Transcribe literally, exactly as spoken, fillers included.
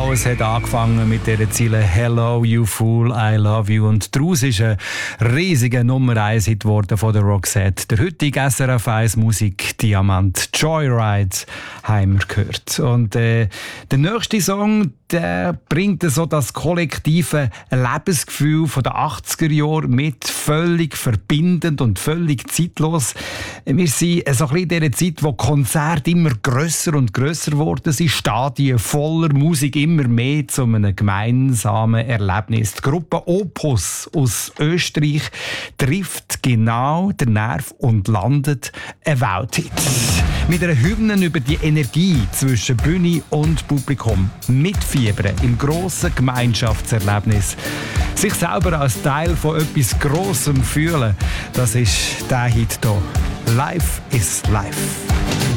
Alles hat angefangen mit der Ziele Hello, you fool, I love you. Und daraus ist ein riesiger Nummer eins Hit geworden von der Roxette. Der heutige S R F eins Musik Diamant Joyride haben wir gehört. Und äh, der nächste Song, der bringt so das kollektive Lebensgefühl von den achtziger Jahren mit, völlig verbindend und völlig zeitlos. Wir sind so ein bisschen in dieser Zeit, wo Konzerte immer grösser und grösser geworden sind, Stadien voller Musik immer mehr zu einem gemeinsamen Erlebnis. Die Gruppe Opus aus Österreich trifft genau den Nerv und landet ein Welthit. Mit einer Hymne über die Energie zwischen Bühne und Publikum. Mitfiebern im grossen Gemeinschaftserlebnis. Sich selber als Teil von etwas Grossem fühlen, das ist der Hit hier. Life is Life.